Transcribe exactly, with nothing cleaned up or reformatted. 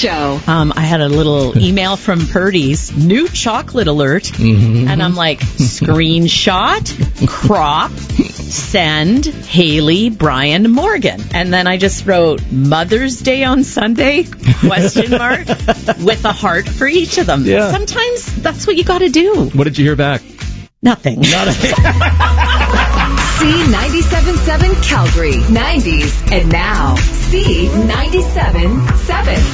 Show. Um, I had a little email from Purdy's, new chocolate alert, Mm-hmm. and I'm like, screenshot, crop, send, Haley, Brian, Morgan. And then I just wrote, Mother's Day on Sunday, question mark, with a heart for each of them. Yeah. Sometimes that's what you got to do. What did you hear back? Nothing. Not a- C ninety-seven point seven Calgary, nineties, and now C ninety-seven point seven.